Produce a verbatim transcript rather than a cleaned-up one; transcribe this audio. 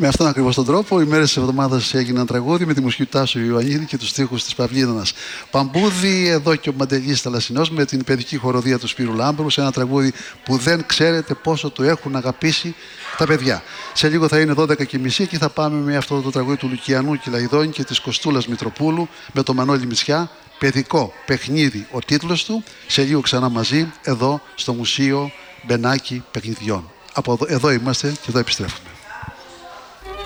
Με αυτόν ακριβώς τον τρόπο, οι μέρες της εβδομάδας έγιναν τραγούδι με τη μουσική του Τάσου Ιωαννίδη και τους στίχους της Παυλίδωνας. Παμπούδι, εδώ και ο Μαντελής Θαλασσινός με την παιδική χοροδία του Σπύρου Λάμπρου, σε ένα τραγούδι που δεν ξέρετε πόσο το έχουν αγαπήσει τα παιδιά. Σε λίγο θα είναι δώδεκα και μισή και θα πάμε με αυτό το τραγούδι του Λουκιανού Κυλαϊδόνη και της Κοστούλας Μητροπούλου με το Μανώλη Μητσιά. Παιδικό παιχνίδι ο τίτλος του. Σε λίγο ξανά μαζί, εδώ στο Μουσείο Μπενάκη Παιχνιδιών. Από εδώ, εδώ είμαστε και εδώ επιστρέφουμε.